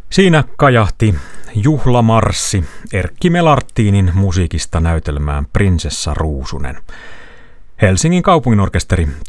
Siinä kajahti juhlamarssi Erkki Melartinin musiikista näytelmään Prinsessa Ruusunen. Helsingin kaupunginorkesteri